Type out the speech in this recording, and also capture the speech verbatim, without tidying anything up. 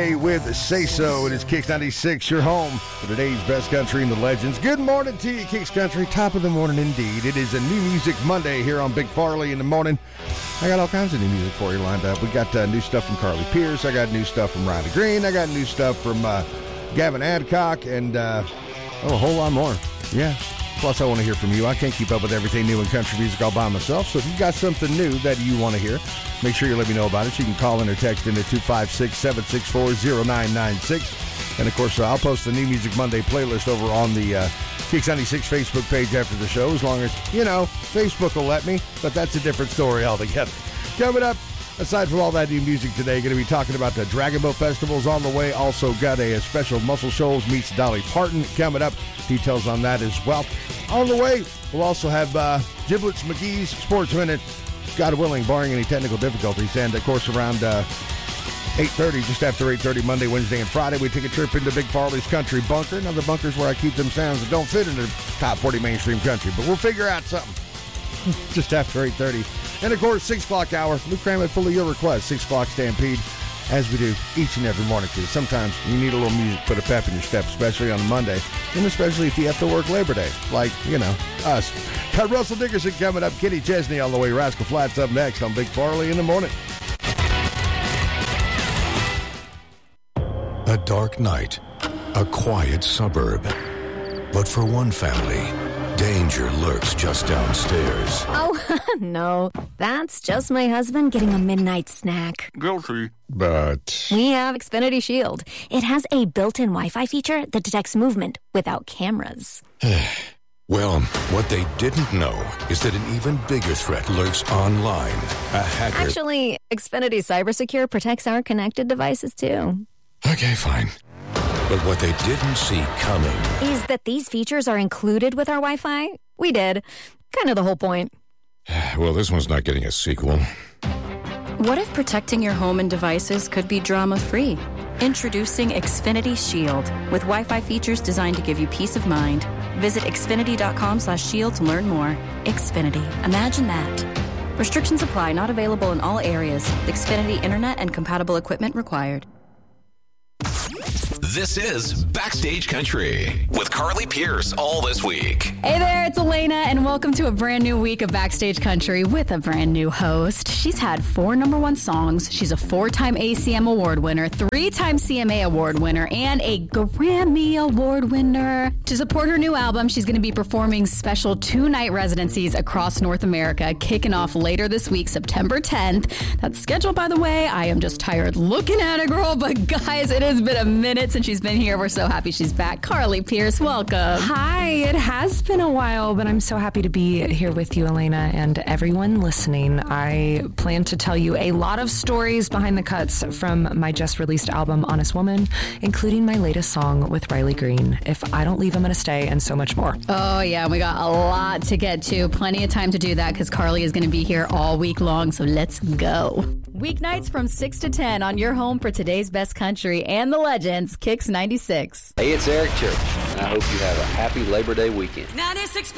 Monday with Say So. It is Kicks ninety-six, your home for today's best country and the legends. Good morning to you, Kicks Country. Top of the morning indeed. It is a New Music Monday here on Big Farley in the morning. I got all kinds of new music for you lined up. We got uh, new stuff from Carly Pierce. I got new stuff from Riley Green. I got new stuff from uh, Gavin Adcock and uh, oh, a whole lot more. Yeah. Plus, I want to hear from you. I can't keep up with everything new in country music all by myself. So if you got something new that you want to hear, make sure you let me know about it. You can call in or text into two five six, seven six four, zero nine nine six. And, of course, uh, I'll post the New Music Monday playlist over on the uh, Kicks ninety-six Facebook page after the show, as long as, you know, Facebook will let me. But that's a different story altogether. Coming up, aside from all that new music today, going to be talking about the Dragon Boat Festival's on the way. Also got a, a special Muscle Shoals meets Dolly Parton coming up. Details on that as well. On the way, we'll also have uh, Giblets McGee's Sports Minute, God willing, barring any technical difficulties. And, of course, around uh, eight thirty, just after eight thirty, Monday, Wednesday, and Friday, we take a trip into Big Farley's Country Bunker. Now, the bunker's where I keep them sounds that don't fit into top forty mainstream country, but we'll figure out something just after eight thirty. And, of course, six o'clock hour, we cram it full of your requests, six o'clock Stampede, as we do each and every morning, because sometimes you need a little music, put a pep in your step, especially on a Monday, and especially if you have to work Labor Day, like, you know, us. Got Russell Dickerson coming up, Kenny Chesney on the way, Rascal Flatts up next on Big Farley in the morning. A dark night, a quiet suburb. But for one family, danger lurks just downstairs. Oh, no. That's just my husband getting a midnight snack. Guilty. But We have Xfinity Shield. It has a built-in Wi-Fi feature that detects movement without cameras. Well, what they didn't know is that an even bigger threat lurks online. A hacker... Actually, Xfinity CyberSecure protects our connected devices, too. Okay, fine. But what they didn't see coming is that these features are included with our Wi-Fi. We did. Kind of the whole point. Well, this one's not getting a sequel. What if protecting your home and devices could be drama-free? Introducing Xfinity Shield, with Wi-Fi features designed to give you peace of mind. Visit xfinity.com slash shield to learn more. Xfinity. Imagine that. Restrictions apply. Not available in all areas. Xfinity Internet and compatible equipment required. This is Backstage Country with Carly Pierce all this week. Hey there, it's Elena, and welcome to a brand new week of Backstage Country with a brand new host. She's had four number one songs. She's a four-time A C M Award winner, three-time C M A Award winner, and a Grammy Award winner. To support her new album, she's going to be performing special two-night residencies across North America, kicking off later this week, September tenth. That's scheduled, by the way. I am just tired looking at it, girl, but guys, it has been a minute since she's been here. We're so happy she's back. Carly Pierce, welcome. Hi, it has been a while, but I'm so happy to be here with you, Elena, and everyone listening. I plan to tell you a lot of stories behind the cuts from my just released album, Honest Woman, including my latest song with Riley Green, If I Don't Leave, I'm Gonna Stay, and so much more. Oh, yeah, we got a lot to get to. Plenty of time to do that because Carly is going to be here all week long, so let's go. Weeknights from six to ten on your home for today's best country and the legends, Kicks ninety-six. Hey, it's Eric Church, and I hope you have a happy Labor Day weekend. ninety-six